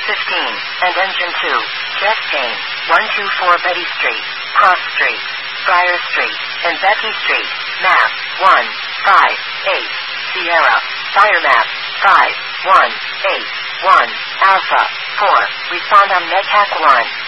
and engine 2, Jeff Payne, 124 Betty Street, Cross Street, Friar Street, and Becky Street, map, 158, Sierra, fire map, 5181, Alpha, 4, respond on NetHack 1.